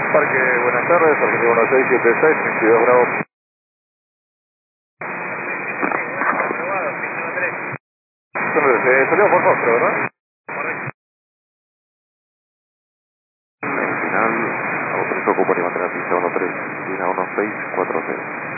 Parque, buenas tardes, Argentina 1676, 22 grados. Salimos por Foster, ¿verdad? El final, autorizó ocupar y mantener pista 13, línea 1640.